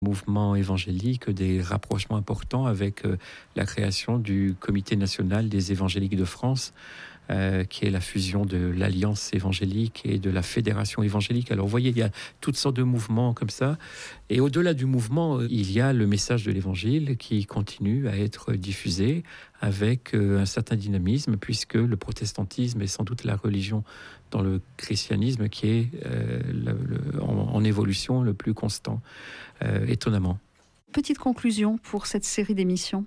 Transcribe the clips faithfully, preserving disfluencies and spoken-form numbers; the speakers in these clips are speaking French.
mouvement évangélique, des rapprochements importants avec euh, la création du Comité national des évangéliques de France, euh, qui est la fusion de l'Alliance évangélique et de la Fédération évangélique. Alors vous voyez, il y a toutes sortes de mouvements comme ça. Et au-delà du mouvement, il y a le message de l'Évangile qui continue à être diffusé avec euh, un certain dynamisme, puisque le protestantisme est sans doute la religion dans le christianisme qui est euh, le, le, en, en évolution le plus constant. Euh, étonnamment. Petite conclusion pour cette série d'émissions.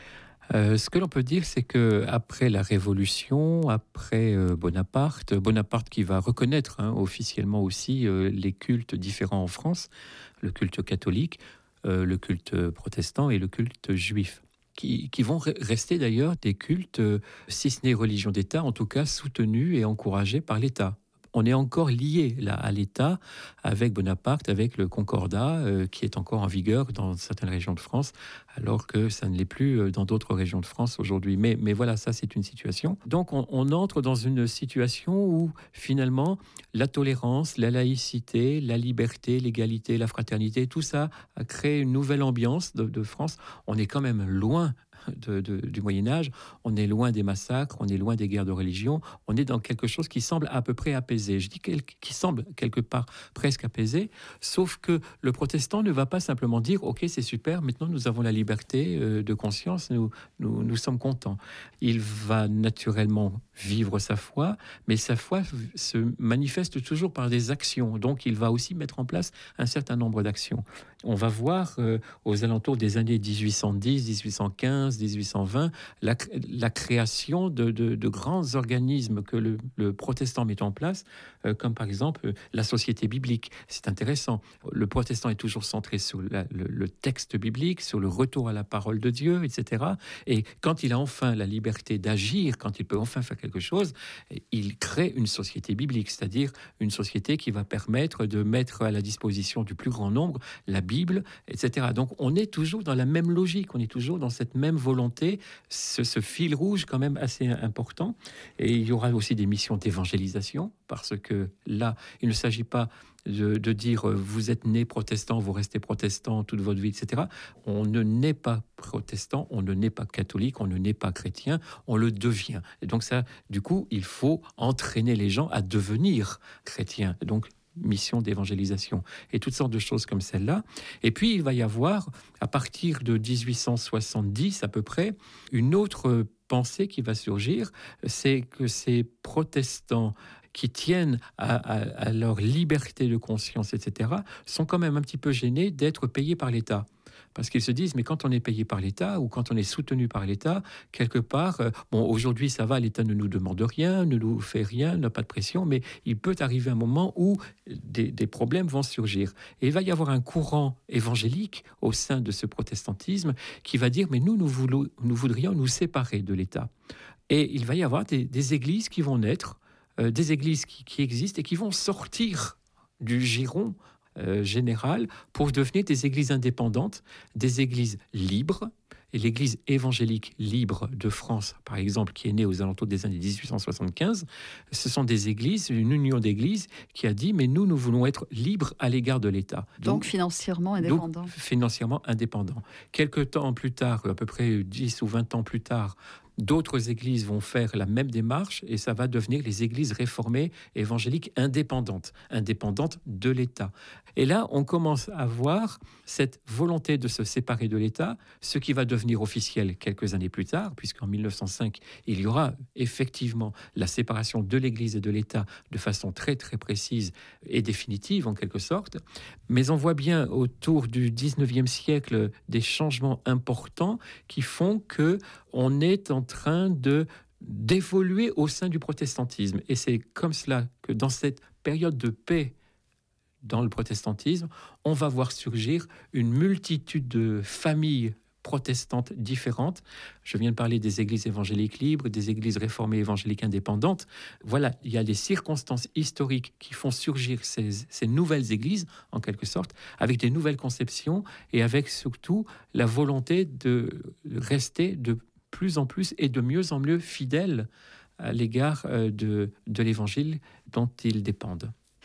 Euh, ce que l'on peut dire, c'est que après la Révolution, après euh, Bonaparte, Bonaparte qui va reconnaître hein, officiellement aussi euh, les cultes différents en France, le culte catholique, euh, le culte protestant et le culte juif, qui, qui vont re- rester d'ailleurs des cultes, euh, si ce n'est religion d'État, en tout cas soutenus et encouragés par l'État. On est encore lié là, à l'État avec Bonaparte, avec le Concordat, euh, qui est encore en vigueur dans certaines régions de France, alors que ça ne l'est plus dans d'autres régions de France aujourd'hui. Mais, mais voilà, ça c'est une situation. Donc on, on entre dans une situation où finalement la tolérance, la laïcité, la liberté, l'égalité, la fraternité, tout ça a créé une nouvelle ambiance de, de France. On est quand même loin De, de, du Moyen-Âge, on est loin des massacres, on est loin des guerres de religion, on est dans quelque chose qui semble à peu près apaisé. Je dis quel, qui semble quelque part presque apaisé, sauf que le protestant ne va pas simplement dire « Ok, c'est super, maintenant nous avons la liberté euh, de conscience, nous, nous, nous sommes contents ». Il va naturellement vivre sa foi, mais sa foi se manifeste toujours par des actions, donc il va aussi mettre en place un certain nombre d'actions. On va voir euh, aux alentours des années dix-huit cent dix, dix-huit cent quinze, dix-huit cent vingt, la, la création de, de, de grands organismes que le, le protestant met en place, euh, comme par exemple euh, la Société biblique. C'est intéressant. Le protestant est toujours centré sur la, le, le texte biblique, sur le retour à la parole de Dieu, et cetera. Et quand il a enfin la liberté d'agir, quand il peut enfin faire quelque chose, il crée une société biblique, c'est-à-dire une société qui va permettre de mettre à la disposition du plus grand nombre la Bible, et cetera. Donc on est toujours dans la même logique, on est toujours dans cette même volonté, ce, ce fil rouge quand même assez important. Et il y aura aussi des missions d'évangélisation, parce que là, il ne s'agit pas de, de dire vous êtes né protestant, vous restez protestant toute votre vie, et cetera. On ne naît pas protestant, on ne naît pas catholique, on ne naît pas chrétien, on le devient. Et donc ça, du coup, il faut entraîner les gens à devenir chrétiens. Donc mission d'évangélisation et toutes sortes de choses comme celle-là. Et puis, il va y avoir, à partir de dix-huit cent soixante-dix à peu près, une autre pensée qui va surgir, c'est que ces protestants qui tiennent à, à, à leur liberté de conscience, et cetera, sont quand même un petit peu gênés d'être payés par l'État. Parce qu'ils se disent, mais quand on est payé par l'État ou quand on est soutenu par l'État, quelque part, euh, bon, aujourd'hui ça va, l'État ne nous demande rien, ne nous fait rien, n'a pas de pression, mais il peut arriver un moment où des, des problèmes vont surgir. Et il va y avoir un courant évangélique au sein de ce protestantisme qui va dire, mais nous, nous, voulons, nous voudrions nous séparer de l'État. Et il va y avoir des, des églises qui vont naître, euh, des églises qui, qui existent et qui vont sortir du giron Euh, générale pour devenir des églises indépendantes, des églises libres. Et l'église évangélique libre de France, par exemple, qui est née aux alentours des années dix-huit cent soixante-quinze, ce sont des églises, une union d'églises qui a dit, mais nous, nous voulons être libres à l'égard de l'État. Donc, donc financièrement indépendant. Donc, financièrement indépendant. Quelque temps plus tard, à peu près dix ou vingt ans plus tard, d'autres églises vont faire la même démarche et ça va devenir les églises réformées évangéliques indépendantes, indépendantes de l'État. Et là, on commence à voir cette volonté de se séparer de l'État, ce qui va devenir officiel quelques années plus tard, puisqu'en mille neuf cent cinq, il y aura effectivement la séparation de l'Église et de l'État de façon très très précise et définitive en quelque sorte. Mais on voit bien autour du dix-neuvième siècle des changements importants qui font que on est en train de d'évoluer au sein du protestantisme. Et c'est comme cela que dans cette période de paix dans le protestantisme, on va voir surgir une multitude de familles protestantes différentes. Je viens de parler des églises évangéliques libres, des églises réformées évangéliques indépendantes. Voilà, il y a des circonstances historiques qui font surgir ces, ces nouvelles églises, en quelque sorte, avec des nouvelles conceptions et avec surtout la volonté de rester de plus en plus et de mieux en mieux fidèles à l'égard de, de l'évangile dont ils dépendent.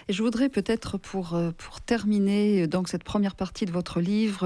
Et je voudrais peut-être, pour, pour terminer donc cette première partie de votre livre,